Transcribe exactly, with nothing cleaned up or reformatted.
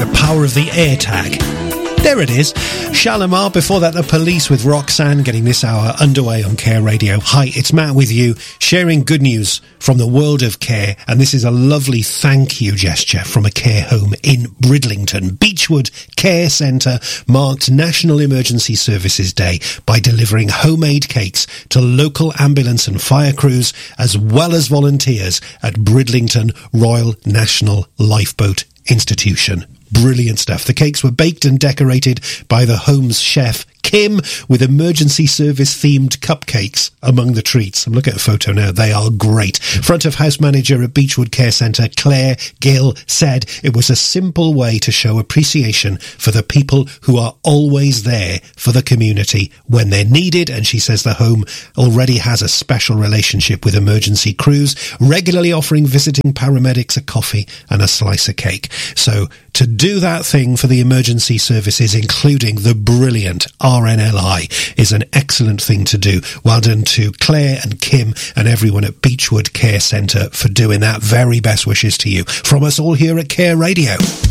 The power of the AirTag. There it is. Shalimar, before that the Police with Roxanne, getting this hour underway on Care Radio. Hi, it's Matt with you, sharing good news from the world of care, and this is a lovely thank you gesture from a care home in Bridlington. Beechwood Care Centre marked National Emergency Services Day by delivering homemade cakes to local ambulance and fire crews, as well as volunteers at Bridlington Royal National Lifeboat Institution. Brilliant stuff. The cakes were baked and decorated by the home's chef, Kim, with emergency service themed cupcakes among the treats. I'm looking at a photo now. They are great. Front of house manager at Beechwood Care Centre, Claire Gill, said it was a simple way to show appreciation for the people who are always there for the community when they're needed. And she says the home already has a special relationship with emergency crews, regularly offering visiting paramedics a coffee and a slice of cake. So to do that thing for the emergency services, including the brilliant R N L I, is an excellent thing to do. Well done to Claire and Kim and everyone at Beechwood Care Centre for doing that. Very best wishes to you from us all here at Care Radio.